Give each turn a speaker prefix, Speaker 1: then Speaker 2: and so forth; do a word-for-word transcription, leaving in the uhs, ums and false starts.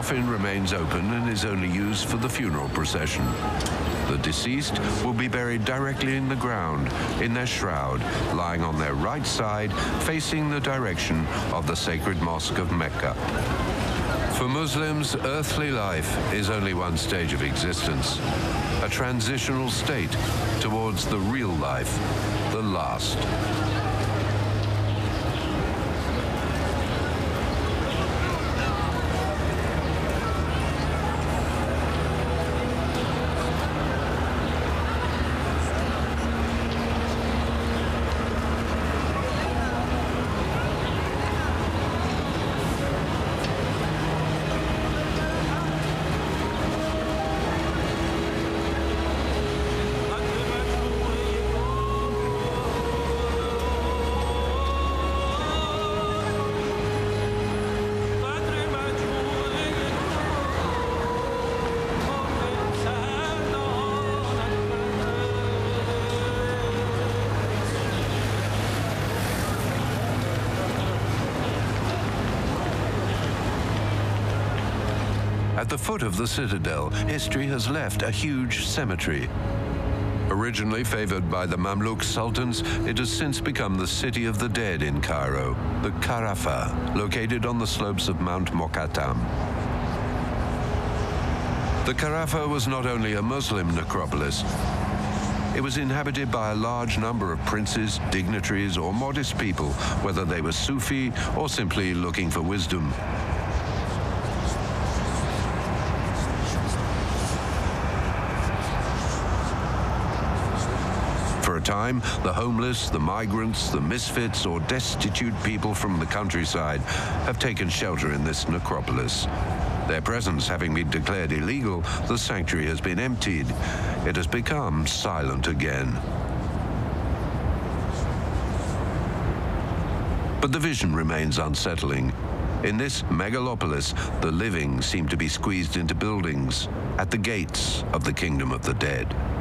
Speaker 1: coffin remains open and is only used for the funeral procession. The deceased will be buried directly in the ground, in their shroud, lying on their right side, facing the direction of the sacred mosque of Mecca. For Muslims, earthly life is only one stage of existence, a transitional state towards the real life, the last. At the foot of the citadel, history has left a huge cemetery. Originally favored by the Mamluk sultans, it has since become the city of the dead in Cairo, the Karafa, located on the slopes of Mount Mokattam. The Karafa was not only a Muslim necropolis, it was inhabited by a large number of princes, dignitaries, or modest people, whether they were Sufi or simply looking for wisdom. For a time, the homeless, the migrants, the misfits, or destitute people from the countryside have taken shelter in this necropolis. Their presence having been declared illegal, the sanctuary has been emptied. It has become silent again. But the vision remains unsettling. In this megalopolis, the living seem to be squeezed into buildings at the gates of the kingdom of the dead.